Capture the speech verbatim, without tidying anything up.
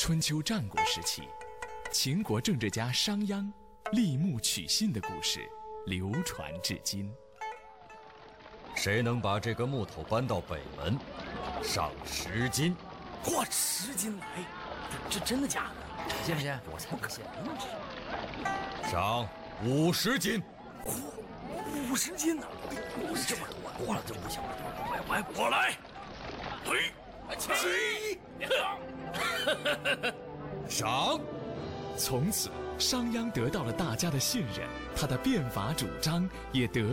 春秋战国时期，秦国政治家商鞅立木取信的故事流传至今。 谁能把这个木头搬到北门，赏十斤。 嚯，十斤来！这这真的假的？ 信不信？我才不信。 赏五十斤。 五十斤呢？五十这么多，多了就不行了。我我我来。嘿，起！ 赏。 从此，商鞅得到了大家的信任，他的变法主张也得